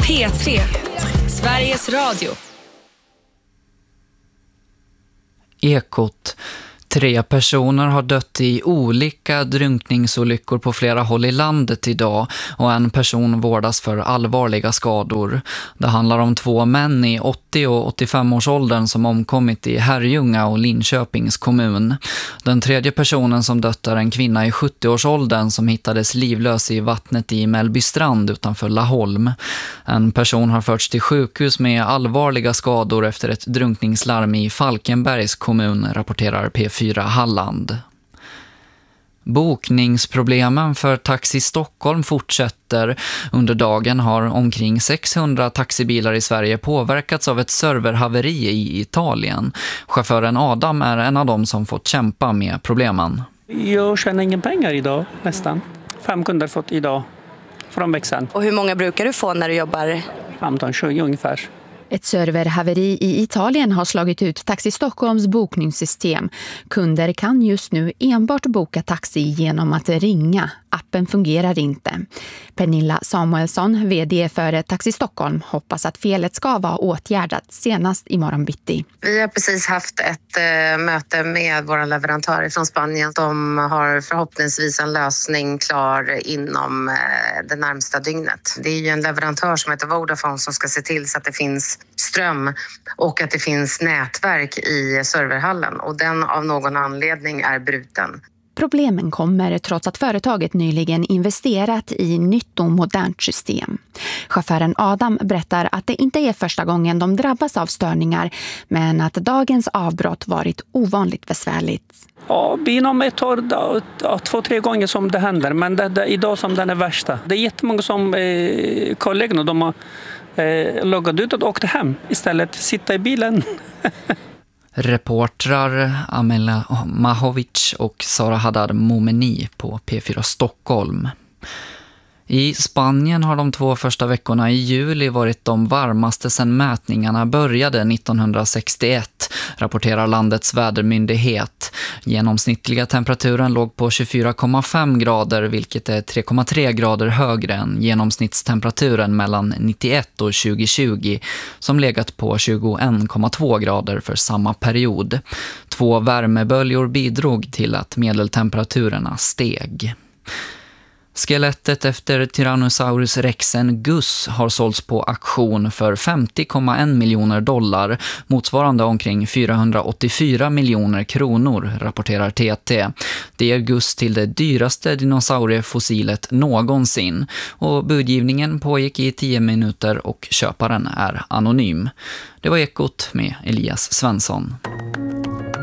P3, Sveriges Radio. Ekot. 3 personer har dött i olika drunkningsolyckor på flera håll i landet idag och en person vårdas för allvarliga skador. Det handlar om 2 män i 80- och 85-årsåldern som omkommit i Herrljunga och Linköpings kommun. Den 3:e personen som dött är en kvinna i 70-årsåldern som hittades livlös i vattnet i Mellbystrand utanför Laholm. En person har förts till sjukhus med allvarliga skador efter ett drunkningslarm i Falkenbergs kommun, rapporterar P4 Halland. Bokningsproblemen för Taxi Stockholm fortsätter. Under dagen har omkring 600 taxibilar i Sverige påverkats av ett serverhaveri i Italien. Chauffören Adam är en av dem som fått kämpa med problemen. Jag tjänar ingen pengar idag, nästan. 5 kunder fått idag från växeln. Och hur många brukar du få när du jobbar? 15-20 ungefär. Ett serverhaveri i Italien har slagit ut Taxi Stockholms bokningssystem. Kunder kan just nu enbart boka taxi genom att ringa. Appen fungerar inte. Pernilla Samuelsson, vd för Taxi Stockholm, hoppas att felet ska vara åtgärdat senast imorgon bitti. Vi har precis haft ett möte med våra leverantörer från Spanien. De har förhoppningsvis en lösning klar inom det närmsta dygnet. Det är ju en leverantör som heter Vodafone som ska se till så att det finns ström och att det finns nätverk i serverhallen. Och den av någon anledning är bruten. Problemen kommer trots att företaget nyligen investerat i nytt och modernt system. Chauffören Adam berättar att det inte är första gången de drabbas av störningar, men att dagens avbrott varit ovanligt besvärligt. Ja, inom ett år, 2-3 gånger som det händer, men det idag som den är värsta. Det är jättemånga som kollegorna, de har loggat ut och åkt hem istället, sitta i bilen. Reportrar Amela Mahovic och Sara Haddad Momeni på P4 Stockholm. I Spanien har de 2 första veckorna i juli varit de varmaste sedan mätningarna började 1961, rapporterar landets vädermyndighet. Genomsnittliga temperaturen låg på 24,5 grader, vilket är 3,3 grader högre än genomsnittstemperaturen mellan 91 och 2020, som legat på 21,2 grader för samma period. 2 värmeböljor bidrog till att medeltemperaturerna steg. Skelettet efter Tyrannosaurus rexen Gus har sålts på auktion för $50,1 miljoner, motsvarande omkring 484 miljoner kronor, rapporterar TT. Det är Gus till det dyraste dinosauriefossilet någonsin, och budgivningen pågick i 10 minuter och köparen är anonym. Det var Ekot med Elias Svensson.